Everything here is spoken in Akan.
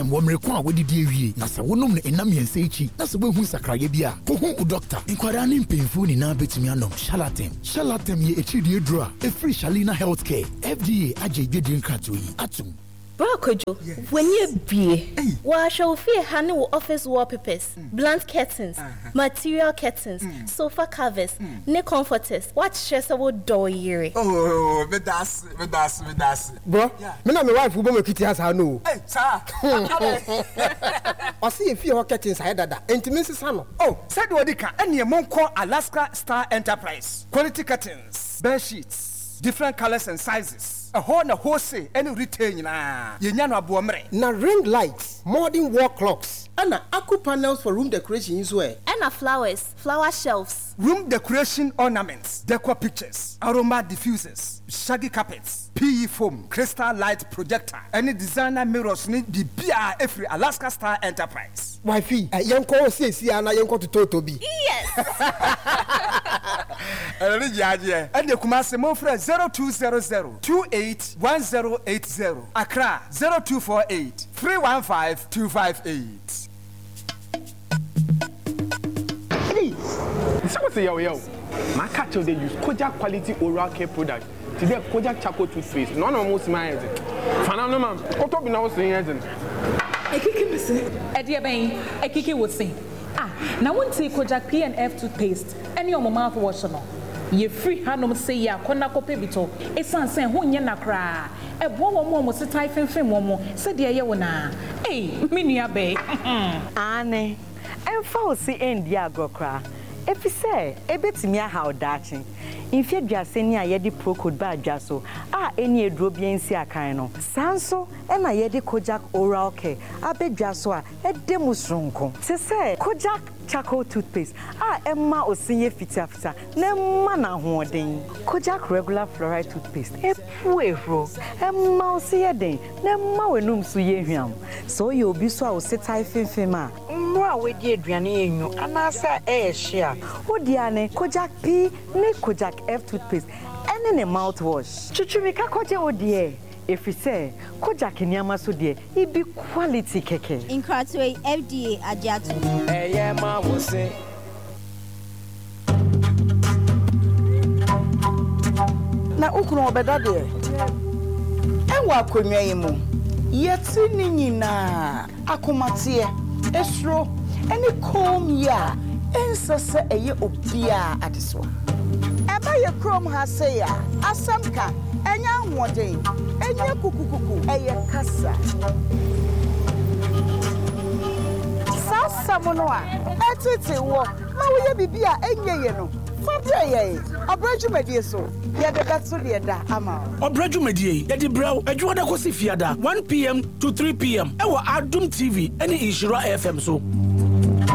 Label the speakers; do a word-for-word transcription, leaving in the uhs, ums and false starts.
Speaker 1: Mwamrekwa wedidi ewie na se wonom ne enam yense echi na se wehu sakraye bia ko hu u doctor inkwara ne mpemfu ni na betumi anom Charlatan Charlatan ye echi die dro a e free Shalina Healthcare F D A aje gbedi nkrato yi atum
Speaker 2: Bro Kojo, when you be, wa show fear honey with office wallpapers, mm. blunt curtains, uh-huh. material curtains, mm. sofa covers, mm. ne comforters. What stress about door year?
Speaker 3: Oh, me das, me das, me das.
Speaker 4: Bro, yeah. me na my wife who me kiti asa no.
Speaker 3: Hey, sir.
Speaker 4: I see if you curtains I dada. Intimacy sano.
Speaker 3: Oh, said wadika. Any mon call Alaska Star Enterprise. Quality curtains, bed sheets, different colors and sizes. A whole na wholesale any retail na yenyano abuomre
Speaker 4: na ring lights, modern wall clocks, and aqua panels for room decoration is where
Speaker 2: and flowers, flower shelves,
Speaker 3: room decoration ornaments, decor pictures, aroma diffusers, shaggy carpets, P E foam, crystal light projector, any designer mirrors need the B R every Alaska Star Enterprise.
Speaker 4: Wifey, a young call says here and I young call to Totobi.
Speaker 2: Yes.
Speaker 3: And the Kumasi Mofre zero two zero zero two eight one zero eight zero. Accra zero two four eight three one five two five eight.
Speaker 5: Hey, someone say yo yo. My catch they use Kojak quality oral care product. Today Kojak charcoal toothpaste. None of most my head. Fanano man. What up now saying head?
Speaker 6: Ekiki me say. Edia ben. Ekiki would say. Ah, now won't take Kojak P and F toothpaste. Any of my mouthwash no. Ye free hanum say ya kona kope bito. Esan sen ho nya nakra. E bo wo mo mo se tai fenfen mo mo. Se de ye wona. Eh, me nua be.
Speaker 7: Ane. Emfa o si endi agokra. Efi se ebetimi aha odachi. Infia duase ni ayedi pro code ba adwaso. A eni eduro bia nsi akan no. Sanso e na yedi Kojak oral care. Abedwaso a edemu sronko. Se se Kojak charcoal toothpaste. Ah, Emma osinye fita fita. Nemma na hoden. Kojak regular fluoride toothpaste. Epu ehro. Emma osiye den. Nemma wenum so ye hwam. So ye obi so a osetai fenfem a. Mwa wedi aduane enyu. Anasa e hia. Odiane Kojak P ne Kojak F toothpaste. Ene ne mouthwash. Chuchumika koje odie. If you say Kojak Nyama so dear, it be quality keke.
Speaker 2: In Cratway F D A Ajatu.
Speaker 8: Eh, yeah, ma will say.
Speaker 9: Na ukunu obeda de. Enwa kwemia yimu. Yeti ni nyina akomatie esro eni kom ya ensese eye obia adeswa. Eba ye krom ha se ya asamka enya nwode enya kukukuku eye kasa sasa mono a etete wo ma wo ye bibia enye ye no fabra ye obrajumedie so ye de betso de da ama
Speaker 1: obrajumedie ye de braw adwoda kosi fiada one p m to three p m e wo Adum T V any Ishira F M so